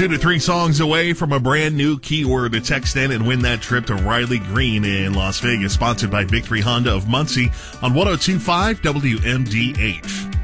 2 to 3 songs away from a brand new keyword to text in and win that trip to Riley Green in Las Vegas, sponsored by Victory Honda of Muncie on 102.5 WMDH.